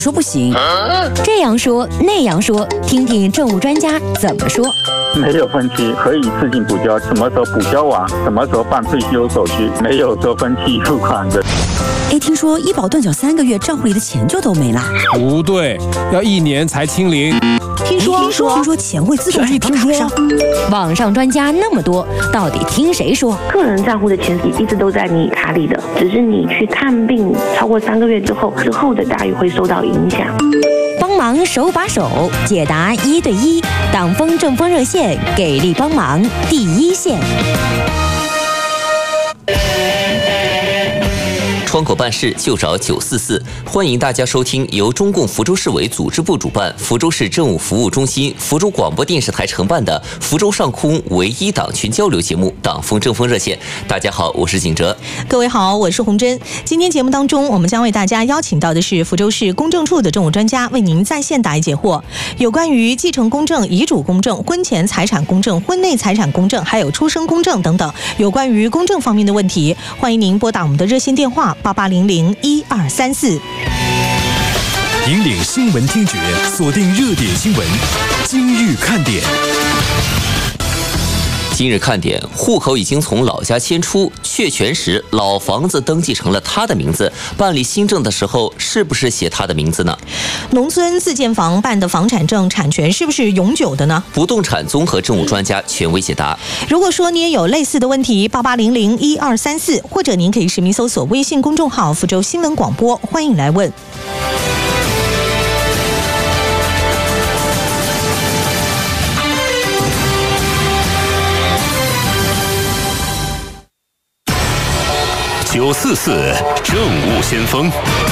说不行，这样说那样说，听听政务专家怎么说。 没有分期，可以自行补交，什么时候补交完，什么时候办退休手续，没有说分期付款的。 听说医保断缴3个月，账户里的钱就都没了。 不对，要1年才清零。 听说钱会自动转到卡上。网上专家那么多，到底听谁说？ 个人账户的钱一直都在你卡里的，只是你去看病超过3个月之后的待遇会受到影响。 帮忙手把手解答1对1，党风政风热线给力帮忙第一线。 窗口办事就找944，欢迎大家收听由中共福州市委组织部主办、福州市政务服务中心、福州广播电视台承办的福州上空唯一党群交流节目《党风政风热线》。大家好，我是景哲。 各位好，我是洪珍。今天节目当中，我们将为大家邀请到的是福州市公证处的政务专家，为您在线答疑解惑。有关于继承公证、遗嘱公证、婚前财产公证、婚内财产公证，还有出生公证等等有关于公证方面的问题，欢迎您拨打我们的热线电话88001234。 引领新闻听觉，锁定热点新闻，今日看点。 今日看点，户口已经从老家迁出，确权时老房子登记成了他的名字，办理新证的时候是不是写他的名字呢？ 农村自建房办的房产证产权是不是永久的呢？ 不动产综合政务专家权威解答。 如果说你也有类似的问题，88001234，或者您可以实名搜索微信公众号福州新闻广播，欢迎来问。 944政务先锋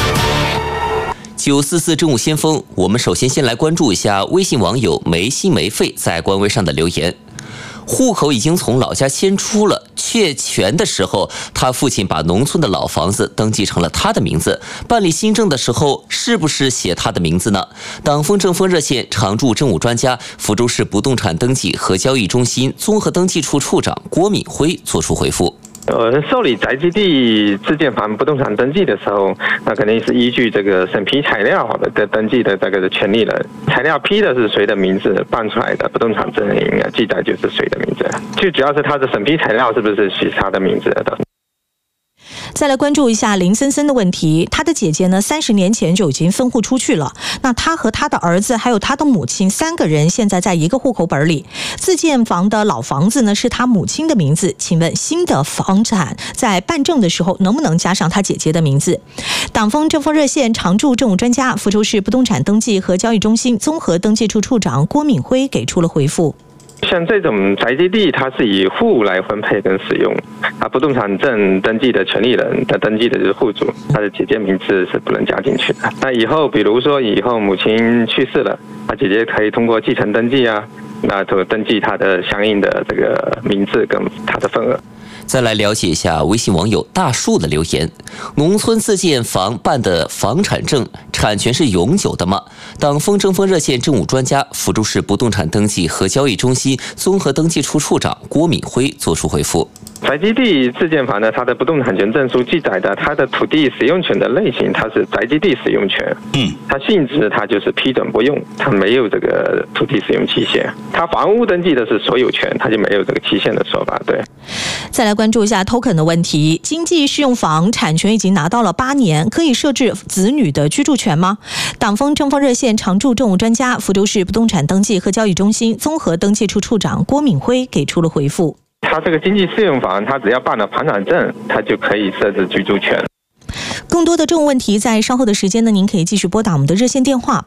，944政务先锋，我们首先来关注一下微信网友没心没肺在官微上的留言。户口已经从老家迁出了，确权的时候，他父亲把农村的老房子登记成了他的名字，办理新证的时候是不是写他的名字呢？党风政风热线常驻政务专家、福州市不动产登记和交易中心综合登记处处长郭敏辉作出回复。 受理宅基地自建房不动产登记的时候，那肯定是依据这个审批材料的登记的这个权利人，材料批的是谁的名字，办出来的不动产证记载就是谁的名字，最主要是他的审批材料是不是写他的名字的。 再来关注一下林森森的问题，他的姐姐呢30年前就已经分户出去了，那他和他的儿子还有他的母亲3个人现在在一个户口本里，自建房的老房子呢是他母亲的名字，请问新的房产在办证的时候能不能加上他姐姐的名字？党风政风热线常驻政务专家、福州市不动产登记和交易中心综合登记处处长郭敏辉给出了回复。 像这种宅基地，它是以户来分配跟使用，不动产证登记的权利人的登记的就是户主，他的姐姐名字是不能加进去的。那以后，比如说以后母亲去世了，姐姐可以通过继承登记那就登记他的相应的这个名字跟他的份额。 再来了解一下微信网友大树的留言：农村自建房办的房产证产权是永久的吗？党风政风热线政务专家、福州市不动产登记和交易中心综合登记处处长郭敏辉作出回复。 宅基地自建房呢，它的不动产权证书记载的它的土地使用权的类型，它是宅基地使用权。它性质它就是批准不用，它没有这个土地使用期限。它房屋登记的是所有权，它就没有这个期限的说法。对。 再来关注一下 token 的问题，经济适用房产权已经拿到了8年，可以设置子女的居住权吗？党风政风热线常驻政务专家、福州市不动产登记和交易中心综合登记处处长郭敏辉给出了回复。 他这个经济适用房，他只要办了房产证，他就可以设置居住权。 更多的政务问题，在稍后的时间呢，您可以继续拨打我们的热线电话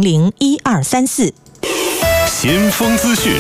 88001234。 先锋资讯。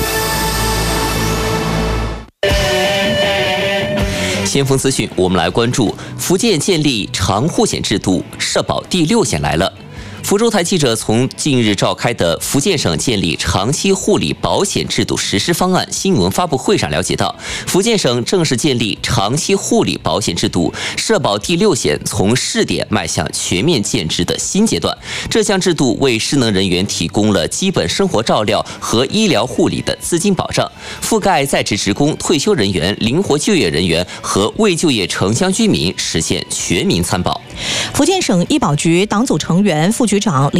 先锋资讯，我们来关注福建建立长护险制度，社保第6险来了。福州台记者从近日召开的福建省建立长期护理保险制度实施方案新闻发布会上了解到，福建省正式建立长期护理保险制度，社保第6险从试点迈向全面建制的新阶段。这项制度为失能人员提供了基本生活照料和医疗护理的资金保障，覆盖在职职工、退休人员、灵活就业人员和未就业城乡居民，实现全民参保。 福建省医保局党组成员、副局局长